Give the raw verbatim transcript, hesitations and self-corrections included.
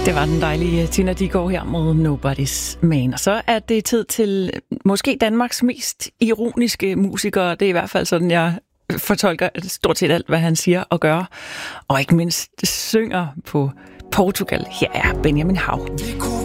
Det var den dejlige Tina Dickow her med Nobody's Man. Og så er det tid til måske Danmarks mest ironiske musiker. Det er i hvert fald sådan, jeg fortolker stort set alt, hvad han siger og gør. Og ikke mindst synger på Portugal. Her er Benjamin Hav. Vi kunne